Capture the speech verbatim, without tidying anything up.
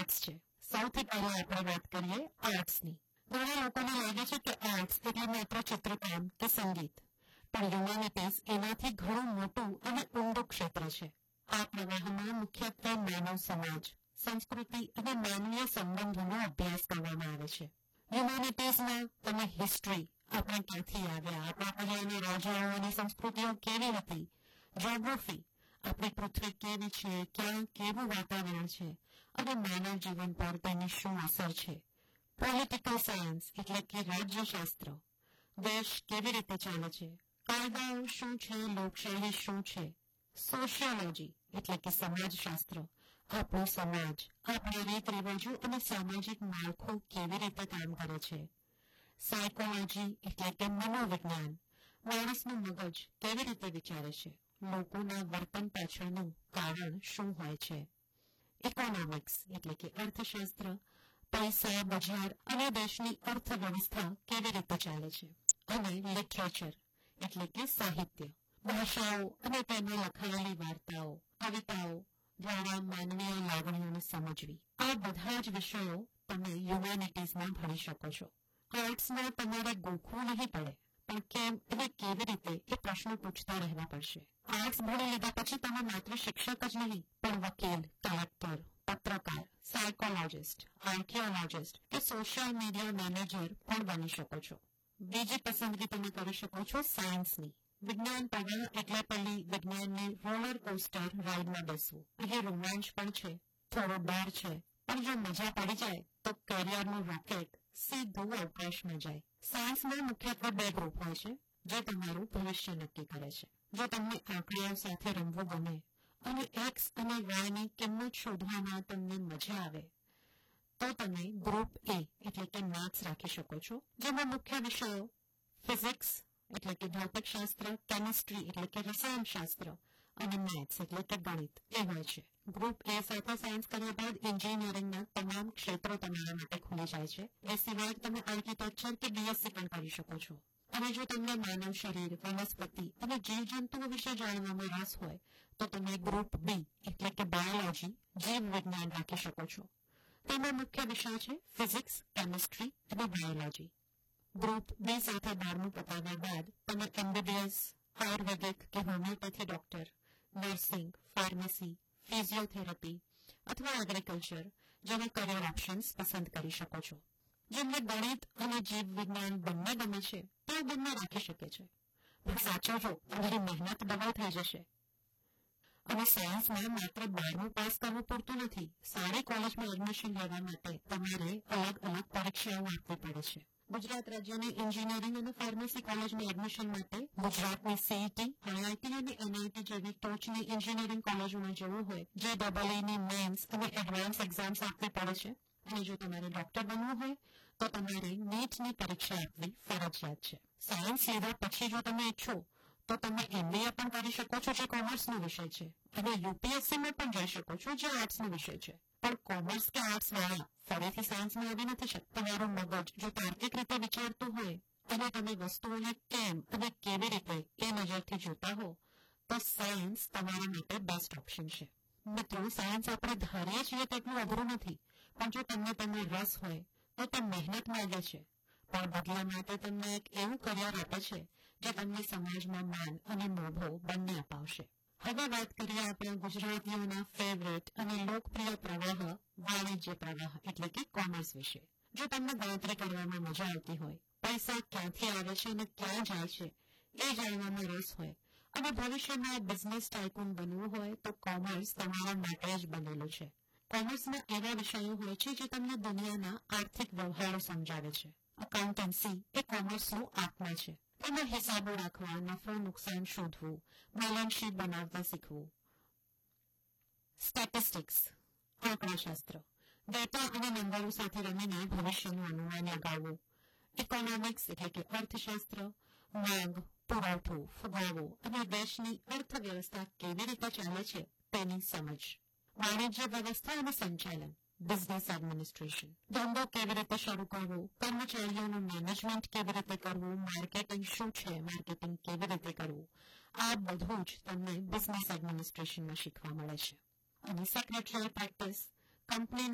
Arts છે. સૌથી પહેલા આપણે વાત કરીએ આર્ટ્સની. ઘણા લોકોને લાગે છે કે આર્ટ્સ એટલે માત્ર ચિત્રકામ કે સંગીત, પણ હ્યુમેનિટીઝ એનાથી ઘણું મોટું અને ઊંડું ક્ષેત્ર છે. આ પ્રવાહમાં મુખ્યત્વે માનવ સમાજ, સંસ્કૃતિ અને માનવીય સંબંધોનો અભ્યાસ કરવામાં આવે છે. હ્યુમેનિટીઝમાં તમે હિસ્ટ્રી, આપણે ક્યાંથી આવ્યા, આપણા પહેલાની રાજાઓ અને સંસ્કૃતિઓ કેવી હતી, જ્યોગ્રાફી, આપણી પૃથ્વી કેવી છે, ક્યાં કેવું વાતાવરણ છે અને માનવ જીવન પર તેની શું અસર છે. પોલિટિકલ સાયન્સ એટલે કે રાજ્યશાસ્ત્ર, દેશ કેવી રીતે ચાલે છે, કાયદાઓ શું છે, લોકશાહી શું છે. સોશિયોલોજી એટલે કે સમાજશાસ્ત્ર, આપણો સમાજ, આપણા રીત રિવાજો અને સામાજિક માળખું કેવી રીતે કામ કરે છે. સાયકોલોજી એટલે કે મનોવિજ્ઞાન, માણસનું મગજ કેવી રીતે વિચારે છે, લોકોના વર્તન પાછળનું કારણ શું હોય છે. ઇકોનોમિક્સ એટલે કે અર્થશાસ્ત્ર, પૈસા, બજાર અને દેશની અર્થવ્યવસ્થા કેવી રીતે ચાલે છે. અને લિટરેચર એટલે કે સાહિત્ય, ભાષાઓ અને તેમાં લખાયેલી વાર્તાઓ, કવિતાઓ દ્વારા માનવીય લાગણીઓને સમજવી. આ બધા જ વિષયો તમે હ્યુમેનિટીઝમાં ભણી શકો છો. આર્ટ્સમાં તમારે ગોખવું નહીં પડે, પણ કેમ અને કેવી રીતે એ પ્રશ્નો પૂછતા રહેવા પડશે. આર્ટ્સ ભણી લીધા પછી તમે માત્ર શિક્ષક જ નહીં, પણ વકીલ, કલેક્ટર, પત્રકાર, સાયકોલોજિસ્ટ, આર્કિયોલોજિસ્ટ કે સોશિયલ મીડિયા મેનેજર પણ બની શકો છો. બીજી પસંદગી તમે કરી શકો છો સાયન્સની. વિજ્ઞાન પ્રવાહ એટલે પેલી વિજ્ઞાનની રોલર કોસ્ટર રાઇડમાં બેસવું. અહીં રોમાંચ પણ છે, થોડો ડર છે, પણ જો મજા પડી જાય તો કરિયરનું રોકેટ સીધું અવકાશમાં જાય. સાયન્સમાં મુખ્યત્વે બે ગ્રુપ હોય છે જે તમારું ભવિષ્ય નક્કી કરે છે. જો તમને આંકડાઓ સાથે રમવું ગમે અને એક્સ અને વાયની કિંમત શોધવામાં તમને મજા આવે તો તમે ગ્રુપ એ એટલે કે મેથ્સ રાખી શકો છો, જેમાં મુખ્ય વિષયો ફિઝિક્સ એટલે કે ભૌતિકશાસ્ત્ર, કેમિસ્ટ્રી એટલે કે રસાયણશાસ્ત્ર અને મેથ્સ એટલે કે ગણિત એ હોય છે. ગ્રુપ એ સાથે સાયન્સ કર્યા બાદ એન્જિનિયરિંગના તમામ ક્ષેત્રો તમારા માટે ખુલી જાય છે. એ સિવાય તમે આર્કિટેક્ચર કે બીએસસી પણ કરી શકો છો. અને જો તમને માનવ શરીર, વનસ્પતિ અને જીવજંતુઓ વિશે જાણવામાં રસ હોય તો તમે ગ્રુપ બી એટલે કે બાયોલોજી, જીવ વિજ્ઞાન રાખી શકો છો. તેમાં મુખ્ય વિષય છે ફિઝિક્સ, કેમિસ્ટ્રી અને બાયોલોજી. ગ્રુપ બી સાથે બારમું પતાવ્યા બાદ તમે એમબીબીએસ, આયુર્વેદિક કે homeopathy doctor, nursing, pharmacy, physiotherapy અથવા એગ્રીકલ્ચર જેવા કરિયર ઓપ્શન્સ પસંદ કરી શકો છો. જેમને ગણિત અને જીવ વિજ્ઞાન બંને ગમે છે તે બંને રાખી શકે છે. પણ સાચવજો, તમારી મહેનત ડબલ થઈ જશે. અને સાયન્સમાં માત્ર બારમું પાસ કરવું પૂરતું નથી. સારી કોલેજમાં એડમિશન લેવા માટે તમારે અલગ અલગ પરીક્ષાઓ આપવી પડે છે. ગુજરાત રાજ્યની એન્જિનિયરિંગ અને ફાર્મસી કોલેજની એડમિશન માટે ગુજરાતની સીઈટી, આઈઆઈટી અને એનઆઈટી જેવી ટોચની એન્જિનિયરિંગ કોલેજોમાં જવું હોય જે ડબલઈની મેન્સ અને એડવાન્સ એક્ઝામ્સ આપવી પડે છે. અને જો તમારે ડોક્ટર બનવું હોય તો તમારે નીટની પરીક્ષા આપવી ફરજિયાત છે. સાયન્સ લીધા પછી જો તમે ઈચ્છો તો તમે એમબીએ પણ કરી શકો છો જે કોમર્સનો વિષય છે, અને યુપીએસસીમાં પણ જઈ શકો છો જે આર્ટ્સનો વિષય છે. પણ કોમર્સ કે આર્ટ્સ વાળા ફરીથી સાયન્સમાં આવી નથી શકતા. તમારું મગજ જો તાર્કિક રીતે વિચારતું હોય અને તમે વસ્તુઓને કેમ અને કેવી રીતે એ નજરથી જોતા હો તો સાયન્સ તમારા માટે બેસ્ટ ઓપ્શન છે. મિત્રો, સાયન્સ આપણે ધારીએ છીએ તેટલું અઘરું નથી, પણ જો તમને તેમાં રસ હોય તો તે મહેનત માંગે છે, પણ બદલામાં તે તમને એક એવું કરિયર આપે છે જે તમને સમાજમાં માન અને મોભો બંને અપાવશે. હવે વાત કરીએ આપણા ગુજરાતીઓના ફેવરેટ અને લોકપ્રિય પ્રવાહ વાણિજ્ય પ્રવાહ એટલે કે કોમર્સ વિશે. જો તમને ગણતરી કરવામાં મજા આવતી હોય, પૈસા ક્યાંથી આવે છે અને ક્યાં જાય છે એ જાણવામાં રસ હોય અને ભવિષ્યમાં બિઝનેસ ટાઇકૂન બનવું હોય તો કોમર્સ તમારા માટે જ બનેલું છે. કોમર્સમાં એવા વિષયો હોય છે જે તમને દુનિયાના આર્થિક વ્યવહારો સમજાવે છે. અકાઉન્ટન્સી એ કોમર્સનું આત્મા છે. તેમાં હિસાબો રાખવા, નફો નુકસાન શોધવું, બેલેન્સ શીટ બનાવતા શીખવું. સ્ટેટિસ્ટિક્સ આંકડાશાસ્ત્ર, ડેટા અને નંબરો સાથે રમીને ભવિષ્યનું અનુમાન લગાવવું. ઇકોનોમિક્સ એટલે કે અર્થશાસ્ત્ર, માંગ, પુરવઠો, ફુગાવો અને દેશની અર્થવ્યવસ્થા કેવી રીતે ચાલે છે તેની સમજ. વાણિજ્ય વ્યવસ્થા અને સંચાલન, બિઝનેસ એડમિનિસ્ટ્રેશન, ધંધો કેવી રીતે શરૂ કરવો, કર્મચારીઓનું મેનેજમેન્ટ કેવી રીતે કરવું, માર્કેટિંગ શું છે, માર્કેટિંગ કેવી રીતે કરવું, આ બધું જ તમને બિઝનેસ એડમિનિસ્ટ્રેશનમાં શીખવા મળે છે. અને સેક્રેટરીયલ પ્રેક્ટિસ, કંપની